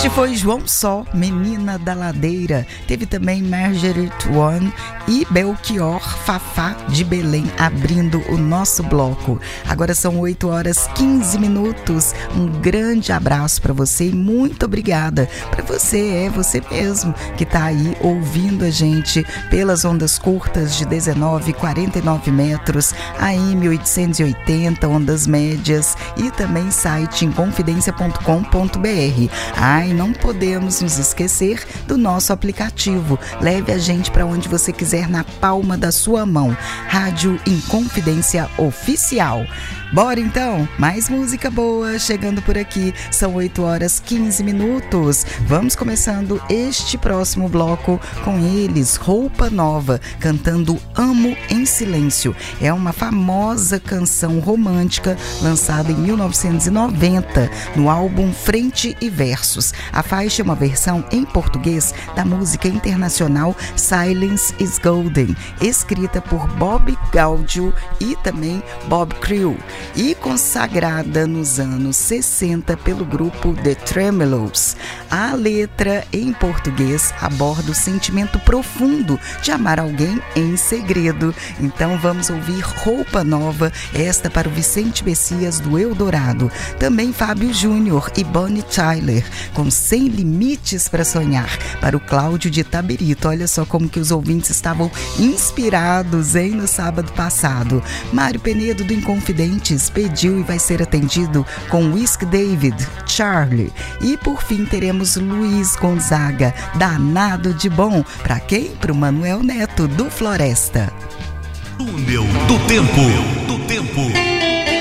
Este foi João Só, Menina da Ladeira. Teve também Marjorie One e Belchior Fafá de Belém abrindo o nosso bloco. Agora são 8h15. Um grande abraço para você e muito obrigada para você, você mesmo que tá aí ouvindo a gente pelas ondas curtas de 19 e 49 metros, AM 880, ondas médias e também site inconfidencia.com.br. E não podemos nos esquecer do nosso aplicativo. Leve a gente para onde você quiser na palma da sua mão. Rádio Inconfidência Oficial. Bora então, mais música boa chegando por aqui. São 8h15. Vamos começando este próximo bloco com eles, Roupa Nova, cantando Amo em Silêncio. É uma famosa canção romântica lançada em 1990 no álbum Frente e Versos. A faixa é uma versão em português da música internacional Silence is Golden, escrita por Bob Gaudio e também Bob Creel, e consagrada nos anos 60 pelo grupo The Tremeloes. A letra em português aborda o sentimento profundo de amar alguém em segredo. Então vamos ouvir Roupa Nova, esta para o Vicente Messias do Eldorado. Também Fábio Júnior e Bonnie Tyler com Sem Limites para Sonhar, para o Cláudio de Itabirito. Olha só como que os ouvintes estavam inspirados, hein, no sábado passado. Mário Penedo do Inconfidentes pediu e vai ser atendido com Whisk David, Charlie. E por fim teremos Luiz Gonzaga, Danado de Bom. Para quem? Para o Manuel Neto do Floresta. Túnel do Tempo.